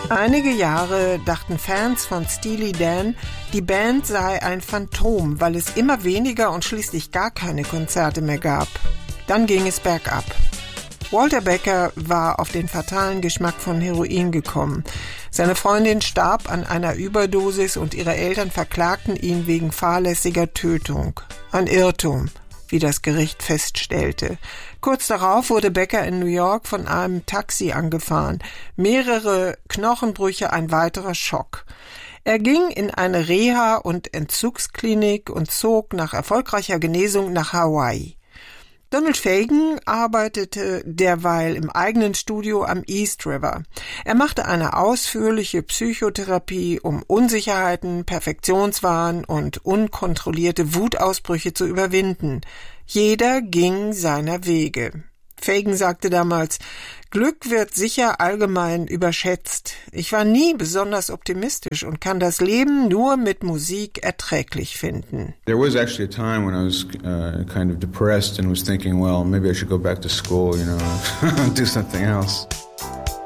Einige Jahre dachten Fans von Steely Dan, die Band sei ein Phantom, weil es immer weniger und schließlich gar keine Konzerte mehr gab. Dann ging es bergab. Walter Becker war auf den fatalen Geschmack von Heroin gekommen. Seine Freundin starb an einer Überdosis und ihre Eltern verklagten ihn wegen fahrlässiger Tötung. Ein Irrtum, wie das Gericht feststellte. Kurz darauf wurde Becker in New York von einem Taxi angefahren. Mehrere Knochenbrüche, ein weiterer Schock. Er ging in eine Reha- und Entzugsklinik und zog nach erfolgreicher Genesung nach Hawaii. Donald Fagen arbeitete derweil im eigenen Studio am East River. Er machte eine ausführliche Psychotherapie, um Unsicherheiten, Perfektionswahn und unkontrollierte Wutausbrüche zu überwinden. Jeder ging seiner Wege. Fagen sagte damals, Glück wird sicher allgemein überschätzt. Ich war nie besonders optimistisch und kann das Leben nur mit Musik erträglich finden. There was actually a time when I was kind of depressed and was thinking, well, maybe I should go back to school, do something else.